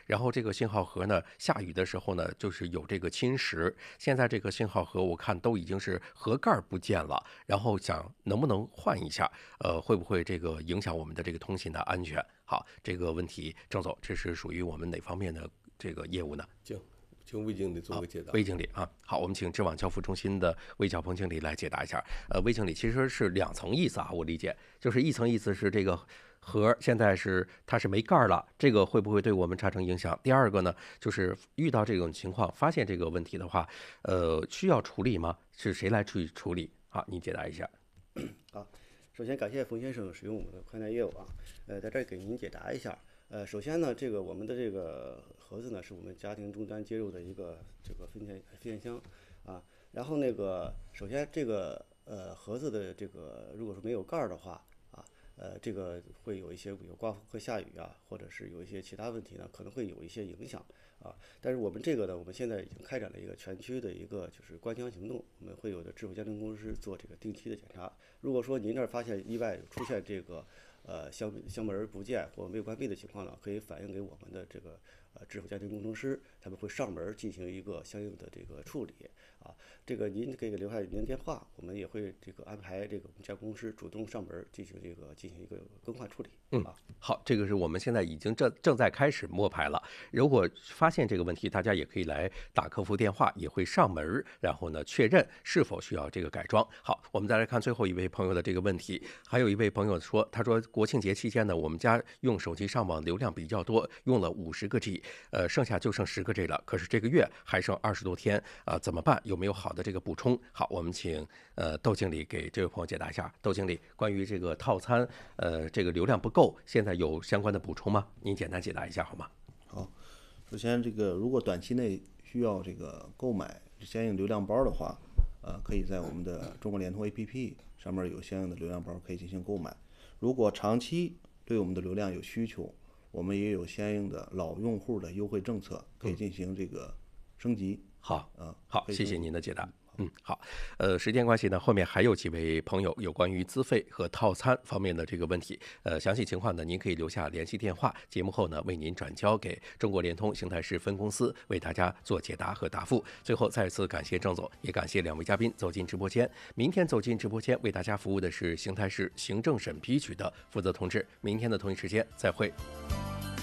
然后这个信号盒呢，下雨的时候呢，就是有这个侵蚀。现在这个信号盒我看都已经是盒盖不见了，然后想能不能换一下，会不会这个影响我们的这个通信的安全？好，这个问题，郑总，这是属于我们哪方面的这个业务呢？ 请魏经理做个解答。 魏经理啊，好，我们请知网交付中心的魏晓鹏经理来解答一下。魏经理其实是两层意思啊，我理解，就是一层意思是这个盒现在它是没盖了，这个会不会对我们产生影响？第二个呢，就是遇到这种情况，发现这个问题的话，需要处理吗？是谁来去处理？好，你解答一下。 好，首先感谢冯先生使用我们的宽带业务啊，在这儿给您解答一下。首先呢，这个我们的这个盒子呢，是我们家庭终端接入的一个这个分电箱啊。然后首先这个盒子的这个如果说没有盖儿的话啊，这个会有一些有刮风和下雨啊，或者是有一些其他问题呢，可能会有一些影响啊。但是我们这个呢，我们现在已经开展了一个全区的一个就是关枪行动，我们会有的智慧家庭工程师做这个定期的检查。如果说您这儿发现意外出现这个箱门不见或没有关闭的情况呢，可以反映给我们的这个智慧家庭工程师，他们会上门进行一个相应的这个处理啊。这个您可以留下您的电话，我们也会这个安排这个我们家公司主动上门进行一个更换处理。 好，这个是我们现在已经正在开始摸排了。如果发现这个问题，大家也可以来打客服电话，也会上门，然后呢确认是否需要这个改装。好，我们再来看最后一位朋友的这个问题。还有一位朋友说，他说国庆节期间呢，我们家用手机上网流量比较多，用了50个 G，剩下就剩10个 G 了。可是这个月还剩20多天，怎么办？有没有好的这个补充？好，我们请窦经理给这位朋友解答一下。窦经理，关于这个套餐，这个流量不够，现在有相关的补充吗？您简单解答一下好吗？ 好，首先这个如果短期内需要这个购买相应流量包的话，可以在我们的中国联通 APP 上面有相应的流量包可以进行购买。如果长期对我们的流量有需求，我们也有相应的老用户的优惠政策，可以进行这个升级。 好，好，谢谢您的解答。好，时间关系呢，后面还有几位朋友有关于资费和套餐方面的这个问题，详细情况呢，您可以留下联系电话，节目后呢为您转交给中国联通邢台市分公司，为大家做解答和答复。最后再次感谢郑总，也感谢2位嘉宾走进直播间。明天走进直播间为大家服务的是邢台市行政审批局的负责同志。明天的同一时间再会。